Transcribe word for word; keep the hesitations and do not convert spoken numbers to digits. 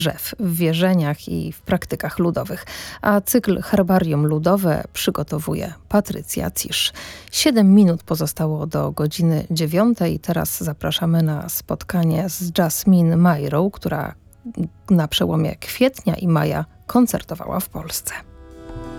drzew w wierzeniach i w praktykach ludowych, a cykl Herbarium Ludowe przygotowuje Patrycja Cisz. Siedem minut pozostało do godziny dziewiątej. Teraz zapraszamy na spotkanie z Jasmine Majrą, która na przełomie kwietnia i maja koncertowała w Polsce.